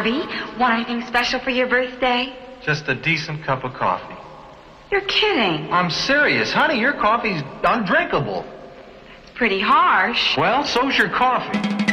Bobby, want anything special for your birthday? Just a decent cup of coffee. You're kidding. I'm serious. Honey, your coffee's undrinkable. It's pretty harsh. Well, so's your coffee.